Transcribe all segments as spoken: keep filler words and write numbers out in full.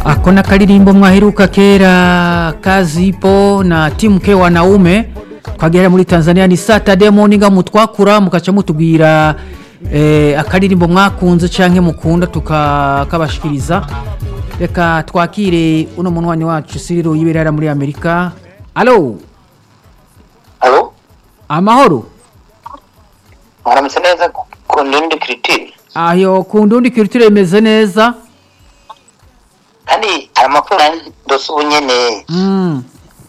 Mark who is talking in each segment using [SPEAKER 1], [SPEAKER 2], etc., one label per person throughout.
[SPEAKER 1] Ako na karirimbo mwaheruka kera Kazipo na timu ke wanaume kagera muri Tanzania ni Saturday morning mutwakura mukaca mutubwira eh, akaririmbo mwakunze canke mukunda tukakabashikiriza. Reka twakire uno munwani wacu Siriro yiberera muri Amerika. Allo.
[SPEAKER 2] Allo.
[SPEAKER 1] Amahoro.
[SPEAKER 2] Mwaramutse neza ku Ndundi Culture.
[SPEAKER 1] Ayo ku Ndundi Culture imeze neza.
[SPEAKER 2] Kandi amakuru ndose ubunyene.
[SPEAKER 1] Mm.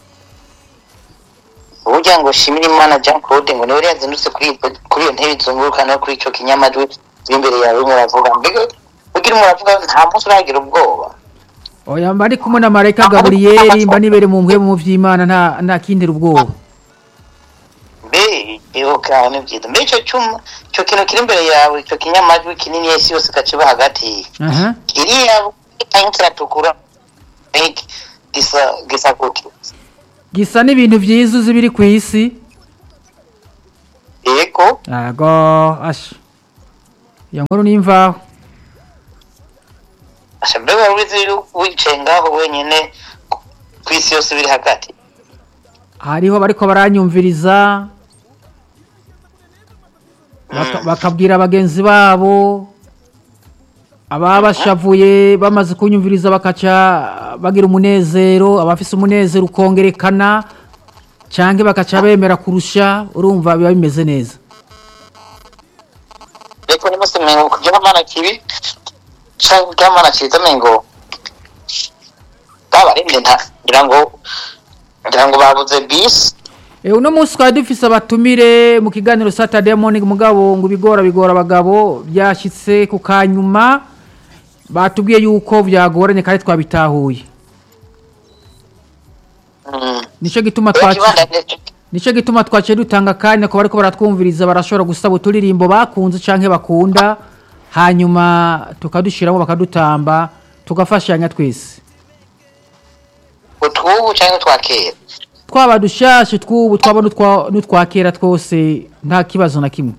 [SPEAKER 2] Uburyo ngo shimira Imana Jean Claude ngo niwe yazindutse kuri kuri iyo ntebe zunguruka no kuri ico kinyamadwe imbere yawe muravuga mbega ugira muravuga nta munsi uragira ubwoba.
[SPEAKER 1] Oya mbari kumwe na Mareka Gabriel mba nibere mu mpwe mu vy'Imana nta nta kindira ubwoba.
[SPEAKER 2] Be iyo kana byiza mbe ico cyuma cyo kintu kiri imbere yawe ico kinyamadwe kinini yesi yose kaciba hagati.
[SPEAKER 1] Aha.
[SPEAKER 2] Kiri yabo ayintira tukura. Gisa gisa kuti.
[SPEAKER 1] Gisa n'ibintu vyizuze biri ku isi.
[SPEAKER 2] Eko.
[SPEAKER 1] Ago ash. Iyo nkuru nimvaho.
[SPEAKER 2] Ashambega wizi wicengaho wenyene ku isi yose biri hagati.
[SPEAKER 1] Hariho bariko baranyumviriza. Baka, bakabwira abagenzi babo ababashavuye bamaze kunyumviriza bakaca bagira umunezero abafise umunezero ukongerekana canke bakaca bemera kurusha urumva biba bimeze neza.
[SPEAKER 2] Reko ni mose mengo kugira mana kibi canke kamana ciza mengo babarinde nta ngira ngo ngira ngo babuze bis.
[SPEAKER 1] E uno munsi twari dufise abatumire mu kiganiro Saturday morning mugabo ngo bigora bigora abagabo byashitse ku kanyuma batubwiye yuko byagoranye kandi twabitahuye.
[SPEAKER 2] Mm.
[SPEAKER 1] Nico gituma twaci Nico gituma twaciye dutanga kandi ko bariko baratwumviriza barashobora gusaba uturirimbo bakunze canke bakunda hanyuma tukadushiramo bakadutamba tugafashanya twese.
[SPEAKER 2] Utwubu canke twakera.
[SPEAKER 1] Twaba dushashe twubu twaba nutwakera twose nta kibazo na kimwe.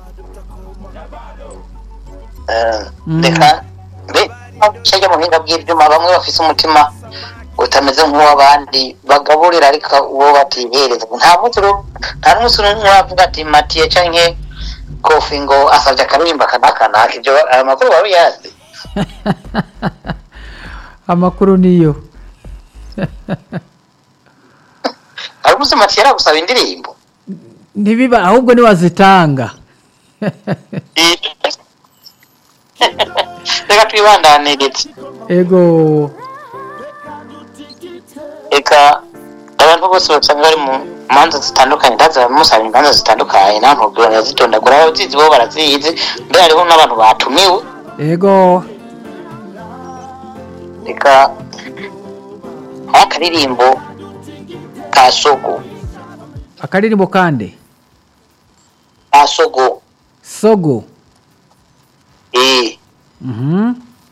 [SPEAKER 2] Eh, reka mbe cyajya mu hinga bw'ibyuma bamwe bafise umutima utameze nk'uw'abandi bagaburira ariko uwo batihereza nta muturo nta n'umusuru n'avuga ati Matiye canke Kofi ngo asavye akarimba kanakana ibyo amakuru bari yazi.
[SPEAKER 1] Amakuru niyo.
[SPEAKER 2] Arumuse Matiye aragusaba indirimbo.
[SPEAKER 1] Ntibiba ahubwo ni wazitanga.
[SPEAKER 2] Reka twibandanirize.
[SPEAKER 1] Ego.
[SPEAKER 2] Eka abantu bose basanga bari mu manza zitandukanye ndaza musaba imbanza zitandukanye nta ntubwo nazitondagura abazizi bo barazizi mbere hariho n'abantu batumiwe.
[SPEAKER 1] Ego.
[SPEAKER 2] Eka akaririmbo ka Sogo.
[SPEAKER 1] Akaririmbo kande?
[SPEAKER 2] Ka Sogo.
[SPEAKER 1] Sogo.
[SPEAKER 2] Eh.
[SPEAKER 1] Mhm.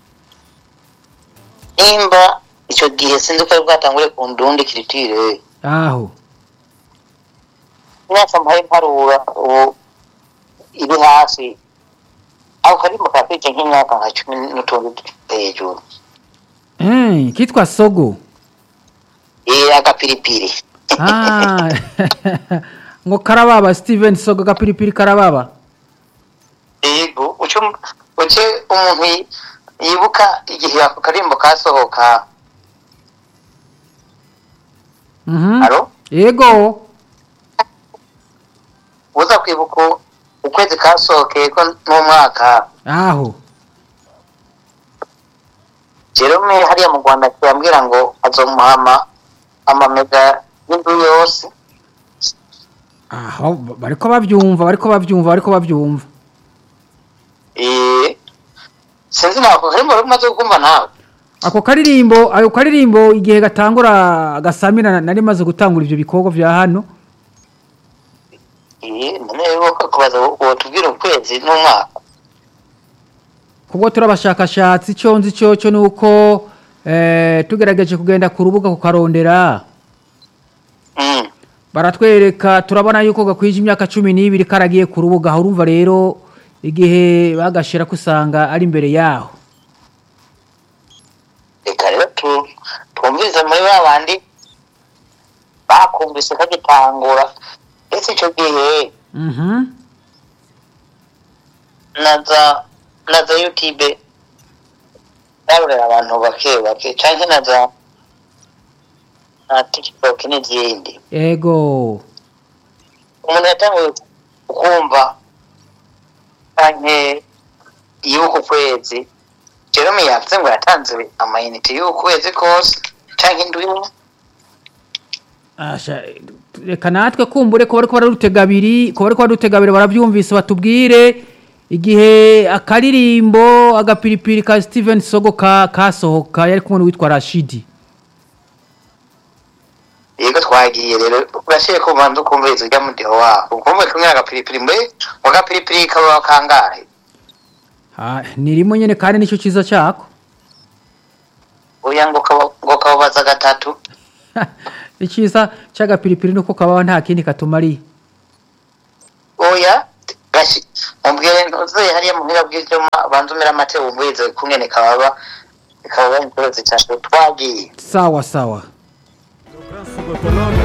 [SPEAKER 2] Imba ico gihe sinzi ko bwatangure ku Ndundi Culture.
[SPEAKER 1] Aho.
[SPEAKER 2] Nyasa mpaye mparura ubu ibi hasi. Aho karimbo ka peke nk'imyaka nka cumi n'utundi hejuru.
[SPEAKER 1] Eh, kitwa Sogo.
[SPEAKER 2] Eh, agapiripiri.
[SPEAKER 1] Ah. Ngo karababa Steven Sogo agapiripiri karababa.
[SPEAKER 2] Ego, uco uce umuntu yibuka igihe ako karimbo kasohoka.
[SPEAKER 1] Mhm.
[SPEAKER 2] Alo?
[SPEAKER 1] Ego.
[SPEAKER 2] Uza kwibuka ukwezi kasohoke ko n'umwaka.
[SPEAKER 1] Aho.
[SPEAKER 2] Jerome hariya mu Rwanda yambwira ngo azomuhama amamega y'indu yose.
[SPEAKER 1] Aho bariko bavyumva bariko bavyumva bariko bavyumva.
[SPEAKER 2] Eh. Sinzi nako karimbo rumaze kumva nawe.
[SPEAKER 1] Ako karirimbo ayo karirimbo igihe gatangura gasamira nari maze gutangura ivyo bikorwa vya hano.
[SPEAKER 2] Eh, none uko kubaza uwo tubwira ukwezi n'umwaka.
[SPEAKER 1] Kubwo turabashakashatsi cyo nzi cyo cyo nuko eh tugerageje kugenda ku rubuga kukarondera.
[SPEAKER 2] Mm.
[SPEAKER 1] Baratwereka turabona yuko gakwije imyaka cumi n'ibiri karagiye ku rubuga aho urumva rero igihe bagashira kusanga ari imbere yaho.
[SPEAKER 2] Reka rero wumvise muri babandi bakumvise kagitangura ese ico gihe
[SPEAKER 1] mhm
[SPEAKER 2] naza naza YouTube narurera abantu bake bake canke naza na TikTok n'izindi
[SPEAKER 1] ego
[SPEAKER 2] umuntu yatanguye kumva canke yuko kwezi Jerome yavuze ngo yatanze amayinite y'ukwezi kose canke indwi
[SPEAKER 1] asha reka natwe kumbure ko bariko bararutega abiri ko bariko bararutega abiri baravyumvise batubwire igihe akaririmbo agapiripiri ka Steven Sogo ka kasohoka yari kumwe witwa Rashidi
[SPEAKER 2] yego twagiye rero urashiye ko bantu kumviriza ujya mu deho wako kumwe kumwe agapiripiri mbe agapiripiri kaba kangahe
[SPEAKER 1] ha nirimo nyene kandi nico ciza cyako
[SPEAKER 2] oya ngo kaba ngo kabaza gatatu
[SPEAKER 1] iciza cy'agapiripiri nuko kabaho nta kindi katumari
[SPEAKER 2] oya gashi umbwire ntuze hariya muhira bw'ibyo banzumira amate umwize kumwene kababa kababa intozi cyane twagiye
[SPEAKER 1] sawa sawa